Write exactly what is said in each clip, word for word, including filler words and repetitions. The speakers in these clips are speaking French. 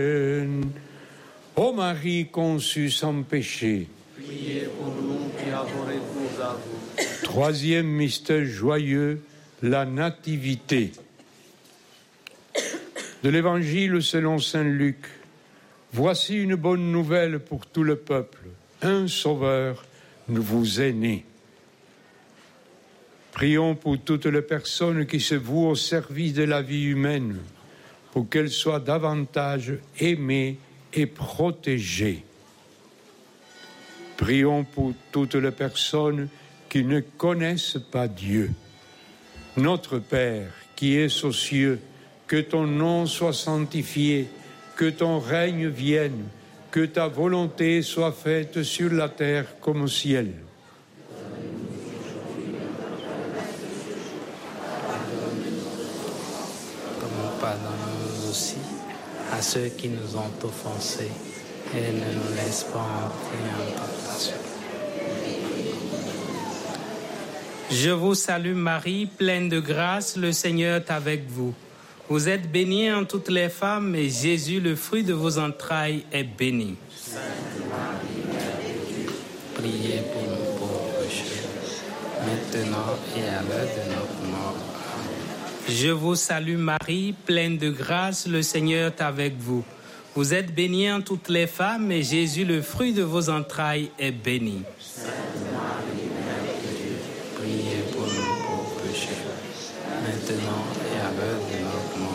Ô Marie conçue sans péché, priez pour nous qui avons recours à vous. troisième mystère joyeux, la nativité. De l'Évangile selon saint Luc. Voici une bonne nouvelle pour tout le peuple. Un sauveur nous vous est né. Prions pour toutes les personnes qui se vouent au service de la vie humaine, pour qu'elles soient davantage aimées et protégées. Prions pour toutes les personnes qui ne connaissent pas Dieu. Notre Père, qui es aux cieux, que ton nom soit sanctifié, que ton règne vienne, que ta volonté soit faite sur la terre comme au ciel. Comme nous pardonnons aussi à ceux qui nous ont offensés, et ne nous laisse pas entrer en tentation. Je vous salue Marie, pleine de grâce, le Seigneur est avec vous. Vous êtes bénie en toutes les femmes, et Jésus, le fruit de vos entrailles, est béni. Sainte Marie, Mère de Dieu, priez pour nous pauvres pécheurs, maintenant et à l'heure de notre mort. Amen. Je vous salue Marie, pleine de grâce, le Seigneur est avec vous. Vous êtes bénie en toutes les femmes, et Jésus, le fruit de vos entrailles, est béni. Sainte Marie, Mère de Dieu, priez pour nous pauvres pécheurs, maintenant et à l'heure de notre mort.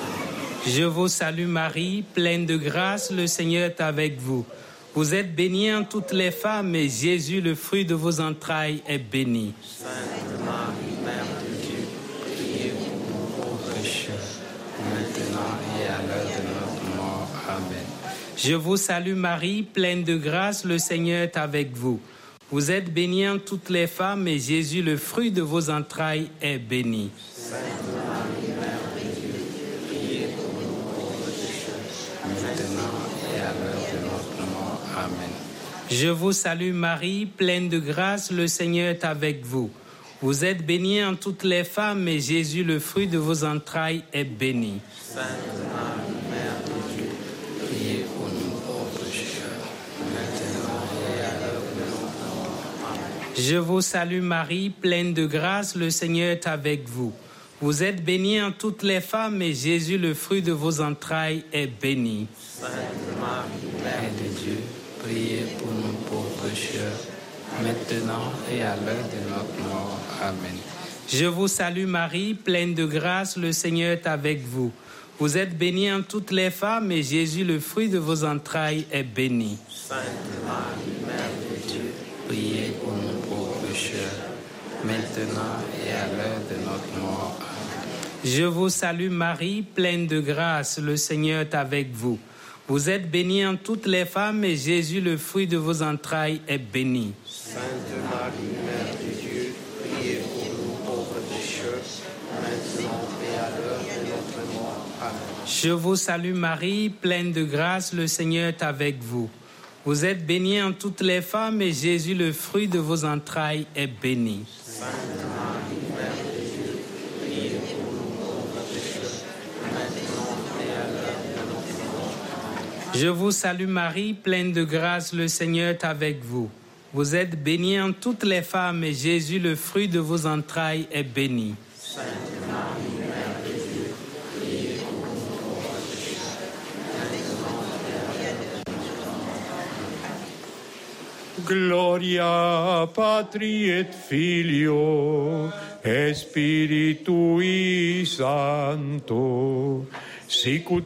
Je vous salue Marie, pleine de grâce, le Seigneur est avec vous. Vous êtes bénie en toutes les femmes, et Jésus, le fruit de vos entrailles, est béni. Sainte Marie, Mère de Dieu, priez pour nous pauvres pécheurs, maintenant et à l'heure de notre mort. Amen. Je vous salue Marie, pleine de grâce, le Seigneur est avec vous. Vous êtes bénie en toutes les femmes, et Jésus, le fruit de vos entrailles, est béni. Sainte Marie, Mère de Dieu, priez pour nous pauvres pécheurs, maintenant et à l'heure de notre mort. Amen. Je vous salue Marie, pleine de grâce, le Seigneur est avec vous. Vous êtes bénie en toutes les femmes, et Jésus, le fruit de vos entrailles, est béni. Sainte Marie, Mère de Dieu, priez pour nous pauvres pécheurs, maintenant et à l'heure de notre mort. Amen. Je vous salue Marie, pleine de grâce, le Seigneur est avec vous. Vous êtes bénie en toutes les femmes, et Jésus, le fruit de vos entrailles, est béni. Sainte Marie, Mère de Dieu, priez pour nous pauvres pécheurs, maintenant et à l'heure de notre mort. Amen. Je vous salue Marie, pleine de grâce, le Seigneur est avec vous. Vous êtes bénie en toutes les femmes, et Jésus, le fruit de vos entrailles, est béni. Sainte Marie, Mère de Dieu, priez pour nous pauvres pécheurs, maintenant et à l'heure de notre mort. Amen. Je vous salue Marie, pleine de grâce, le Seigneur est avec vous. Vous êtes bénie en toutes les femmes, et Jésus, le fruit de vos entrailles, est béni. Sainte Marie, Mère de Dieu, priez pour nous pauvres pécheurs, maintenant et à l'heure de notre mort. Amen. Je vous salue Marie, pleine de grâce, le Seigneur est avec vous. Vous êtes bénie en toutes les femmes, et Jésus, le fruit de vos entrailles, est béni. Sainte Marie, Mère de Dieu, priez pour nous pauvres pécheurs, maintenant et à l'heure de notre mort. Amen. Je vous salue Marie, pleine de grâce, le Seigneur est avec vous. Vous êtes bénie en toutes les femmes, et Jésus, le fruit de vos entrailles, est béni. Sainte Marie, Mère de Dieu, priez pour nous pauvres pécheurs, maintenant et à l'heure de notre mort. Gloria Patri et Filio et Spiritui Sancto, sicut